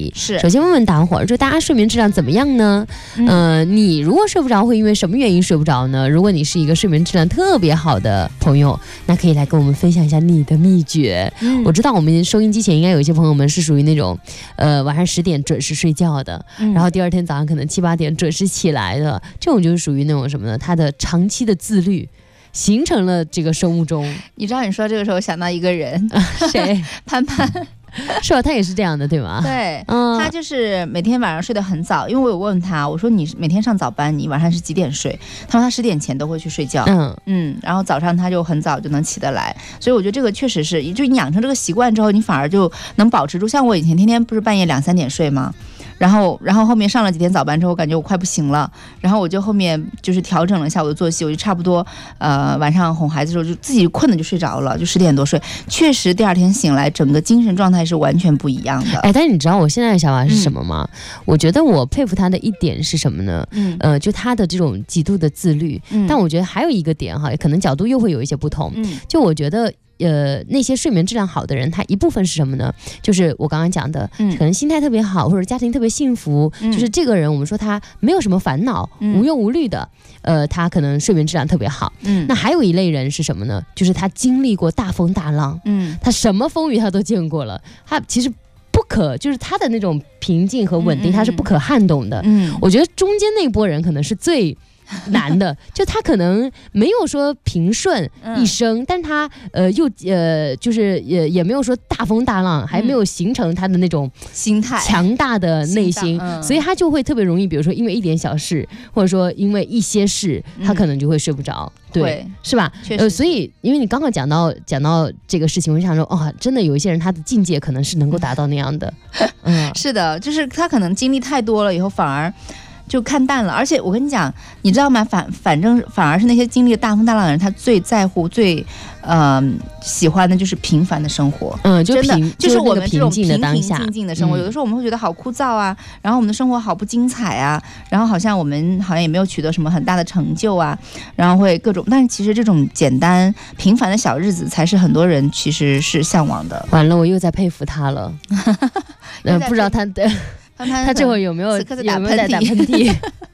题。 是， 首先问问大伙儿，就大家睡眠质量怎么样呢？你如果睡不着，会因为什么原因睡不着呢？如果你是一个睡眠质量特别好的朋友，那可以来跟我们分享一下你的秘诀。我知道我们收音机前应该有一些朋友们是属于那种，晚上10点准时睡觉的，然后第二天早上可能7、8点准时起来的，这种就是属于那种什么呢？他的长期的自律。形成了这个生物钟。 你知道你说这个时候想到一个人， 谁？ 潘潘。 是吧？他也是这样的，对吗？ 对，他就是每天晚上睡得很早，因为我有问他，我说你每天上早班，你晚上是几点睡？他说他10点前都会去睡觉，然后早上他就很早就能起得来，所以我觉得这个确实是，就你养成这个习惯之后，你反而就能保持住。像我以前天天不是半夜2、3点睡吗？然后后面上了几天早班之后，感觉我快不行了，然后我就后面就是调整了一下我的作息，我就差不多晚上哄孩子的时候就自己困的就睡着了，就10点多睡，确实第二天醒来整个精神状态是完全不一样的。 但是你知道我现在的想法是什么吗？我觉得我佩服他的一点是什么呢？就他的这种极度的自律，但我觉得还有一个点哈，可能角度又会有一些不同。就我觉得那些睡眠质量好的人，他一部分是什么呢？就是我刚刚讲的，可能心态特别好，或者家庭特别幸福，就是这个人我们说他没有什么烦恼，无忧无虑的，他可能睡眠质量特别好。那还有一类人是什么呢？就是他经历过大风大浪，他什么风雨他都见过了，他其实就是他的那种平静和稳定，他是不可撼动的。我觉得中间那波人可能是最难的，就他可能没有说平顺一生，但他就是也没有说大风大浪，还没有形成他的那种心态强大的内心，所以他就会特别容易，比如说因为一点小事，或者说因为一些事，他可能就会睡不着。对，是吧？所以因为你刚刚讲到这个事情，我就想说，真的有一些人他的境界可能是能够达到那样的。 是的，就是他可能经历太多了以后反而就看淡了。而且我跟你讲，你知道吗？反而是那些经历了大风大浪的人，他最在乎、最喜欢的就是平凡的生活。就是我们这种平平静静的生活。有的时候我们会觉得好枯燥啊，然后我们的生活好不精彩啊，然后好像我们也没有取得什么很大的成就啊，然后会各种。但是其实这种简单平凡的小日子，才是很多人其实是向往的。 完了，我又在佩服他了。不知道他的。他这会有没有在打喷嚏？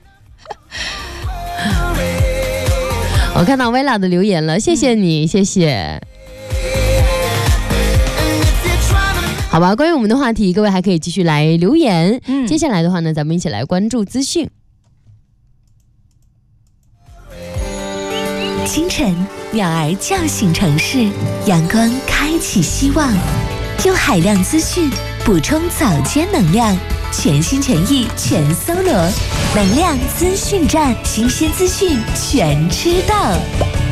我看到薇拉的留言了，谢谢你，谢谢。好吧，关于我们的话题，各位还可以继续来留言。接下来的话呢，咱们一起来关注资讯。 清晨，鸟儿叫醒城市，阳光开启希望，用海量资讯补充早间能量。全心全意全搜罗，能量资讯站，新鲜资讯全知道。